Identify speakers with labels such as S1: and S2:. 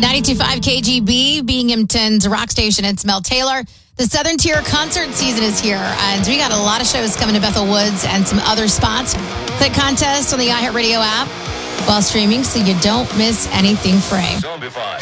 S1: 92.5 KGB, Binghamton's rock station. It's Mel Taylor. The Southern Tier concert season is here, and we got a lot of shows coming to Bethel Woods and some other spots. Click contest on the iHeartRadio app while streaming so you don't miss anything free.